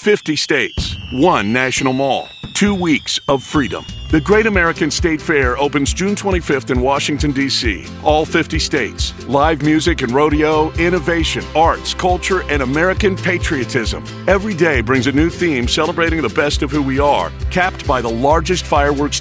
50 states, 1 national mall, 2 weeks of freedom. The Great American State Fair opens June 25th in Washington, D.C. All 50 states. Live music and rodeo, innovation, arts, culture, and American patriotism. Every day brings a new theme celebrating the best of who we are, capped by the largest fireworks